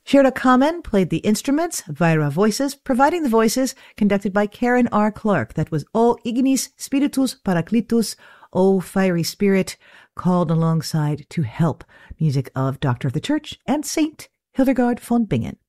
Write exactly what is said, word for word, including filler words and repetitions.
Shirda Kamen played the instruments, Vaira voices, providing the voices, conducted by Karen R. Clark. That was O Ignis Spiritus Paraclitus, O Fiery Spirit, called alongside to help, music of Doctor of the Church and Saint Hildegard von Bingen.